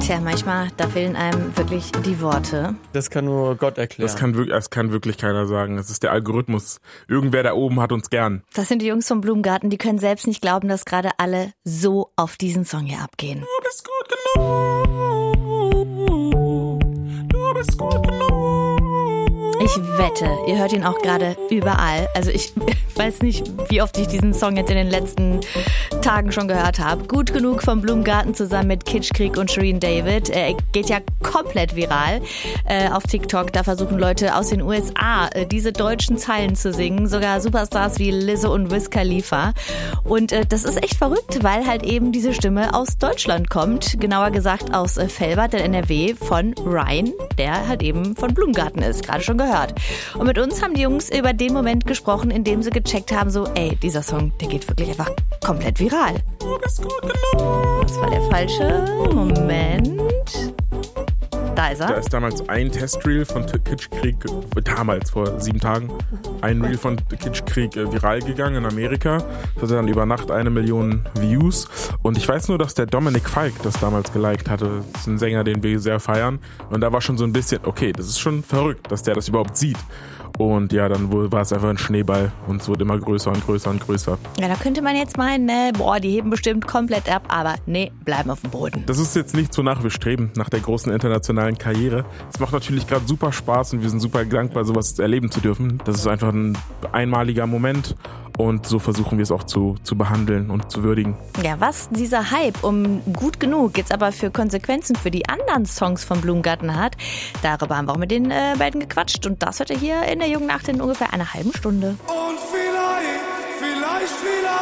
Tja, manchmal, da fehlen einem wirklich die Worte. Das kann nur Gott erklären. Das kann wirklich keiner sagen. Es ist der Algorithmus. Irgendwer da oben hat uns gern. Das sind die Jungs vom Blumengarten, die können selbst nicht glauben, dass gerade alle so auf diesen Song hier abgehen. Du bist gut genug. Du bist gut genug. Ich wette, ihr hört ihn auch gerade überall. Also ich weiß nicht, wie oft ich diesen Song jetzt in den letzten Tagen schon gehört habe. Gut genug vom Blumengarten zusammen mit Kitschkrieg und Shirin David. Er geht ja komplett viral auf TikTok. Da versuchen Leute aus den USA diese deutschen Zeilen zu singen. Sogar Superstars wie Lizzo und Wiz Khalifa. Und das ist echt verrückt, weil halt eben diese Stimme aus Deutschland kommt. Genauer gesagt aus Velbert in NRW von Ryan, der halt eben von Blumengarten ist. Gerade schon gehört. Und mit uns haben die Jungs über den Moment gesprochen, in dem sie gecheckt haben, so, ey, dieser Song, der geht wirklich einfach komplett viral. Das war der falsche Moment. Da ist er. Da ist damals ein Testreel von Kitschkrieg, damals vor 7 Tagen, ein Reel von Kitschkrieg viral gegangen in Amerika. Das hatte dann über Nacht 1 Million Views. Und ich weiß nur, dass der Dominik Falk das damals geliked hatte. Das ist ein Sänger, den wir sehr feiern. Und da war schon so ein bisschen, okay, das ist schon verrückt, dass der das überhaupt sieht. Und ja, dann war es einfach ein Schneeball und es wurde immer größer und größer und größer. Ja, da könnte man jetzt meinen, ne, die heben bestimmt komplett ab, aber nee, bleiben auf dem Boden. Das ist jetzt nichts, wonach wir streben, nach der großen internationalen Karriere. Es macht natürlich gerade super Spaß und wir sind super dankbar, sowas erleben zu dürfen. Das ist einfach ein einmaliger Moment und so versuchen wir es auch zu behandeln und zu würdigen. Ja, was dieser Hype um Gut genug jetzt aber für Konsequenzen für die anderen Songs von Blumengarten hat, darüber haben wir auch mit den beiden gequatscht und das hört ihr hier in der Jungen Nacht in ungefähr einer halben Stunde. Und vielleicht